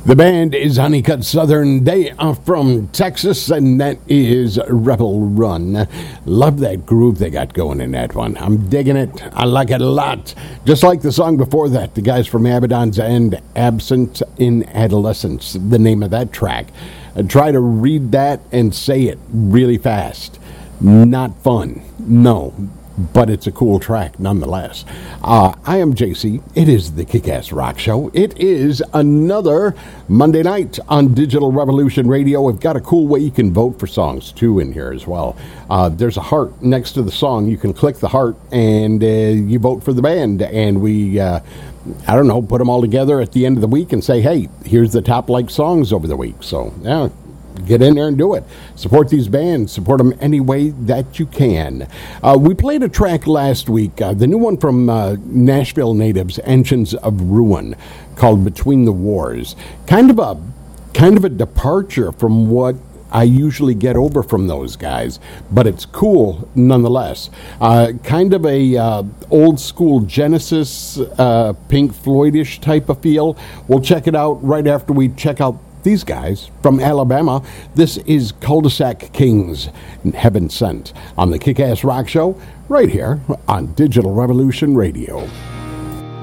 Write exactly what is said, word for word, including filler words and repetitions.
The band is Honeycut Southern. They are from Texas, and that is Rebel Run. Love that groove they got going in that one. I'm digging it. I like it a lot. Just like the song before that, the guys from Abaddon's End, Absent in Adolescence, the name of that track. I try to read that and say it really fast. Not fun. No. But it's a cool track nonetheless. Uh, I am J C. It is the Kick-Ass Rock Show. It is another Monday night on Digital Revolution Radio. We've got a cool way you can vote for songs, too, in here as well. Uh, there's a heart next to the song. You can click the heart, and uh, you vote for the band. And we, uh, I don't know, put them all together at the end of the week and say, hey, here's the top-liked songs over the week. So, yeah. Get in there and do it. Support these bands. Support them any way that you can. Uh, we played a track last week, uh, the new one from uh, Nashville natives, Engines of Ruin, called Between the Wars. Kind of a, kind of a departure from what I usually get over from those guys, but it's cool nonetheless. Uh, kind of a uh, old school Genesis, uh, Pink Floyd-ish type of feel. We'll check it out right after we check out these guys from Alabama. This is Cul-de-sac Kings, Heaven Sent, on the Kick-Ass Rock Show, right here on Digital Revolution Radio.